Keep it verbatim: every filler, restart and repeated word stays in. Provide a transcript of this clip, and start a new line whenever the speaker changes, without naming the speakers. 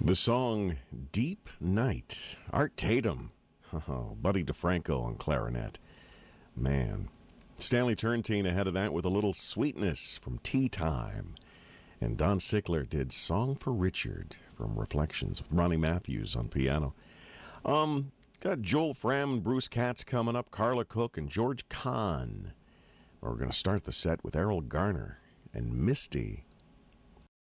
The song Deep Night, Art Tatum, oh, Buddy DeFranco on clarinet. Man. Stanley Turrentine ahead of that with a little Sweetness from Tea Time. And Don Sickler did Song for Richard from Reflections with Ronnie Matthews on piano. Um, got Joel Fram and Bruce Katz coming up, Carla Cook and George Kahn. We're going to start the set with Errol Garner and Misty